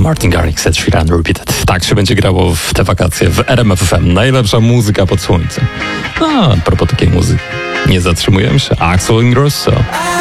Martin Garrix, Ed Sheeran, Repeated. Tak się będzie grało w te wakacje w RMF FM. Najlepsza muzyka pod słońcem. A propos takiej muzyki. Nie zatrzymujemy się. Axel Ingrosso.